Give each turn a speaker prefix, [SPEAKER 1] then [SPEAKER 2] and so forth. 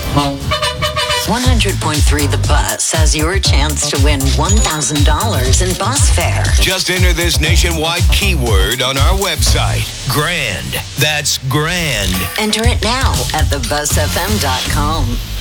[SPEAKER 1] 100.3 The Bus has your chance to win $1,000 in bus fare.
[SPEAKER 2] Just enter this nationwide keyword on our website. Grand. That's grand.
[SPEAKER 1] Enter it now at thebusfm.com.